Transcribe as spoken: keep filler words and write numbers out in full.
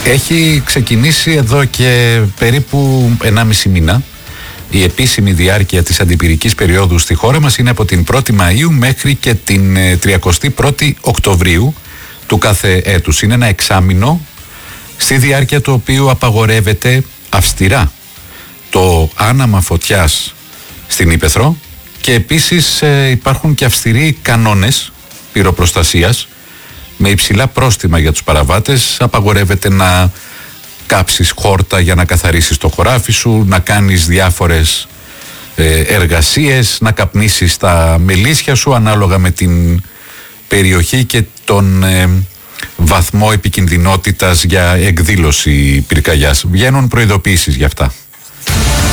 Έχει ξεκινήσει εδώ και περίπου ενάμιση μήνα. Η επίσημη διάρκεια της αντιπυρικής περίοδου στη χώρα μας είναι από την πρώτη Μαΐου μέχρι και την τριαντάτη πρώτη Οκτωβρίου του κάθε έτους. Είναι ένα εξάμηνο στη διάρκεια του οποίου απαγορεύεται αυστηρά το άναμα φωτιάς στην Ύπαιθρο και επίσης ε, υπάρχουν και αυστηροί κανόνες πυροπροστασίας με υψηλά πρόστιμα για τους παραβάτες. Απαγορεύεται να κάψεις χόρτα για να καθαρίσεις το χωράφι σου, να κάνεις διάφορες ε, εργασίες, να καπνίσεις τα μελίσια σου ανάλογα με την περιοχή και τον ε, βαθμό επικινδυνότητας για εκδήλωση πυρκαγιάς. Βγαίνουν προειδοποιήσεις γι' αυτά.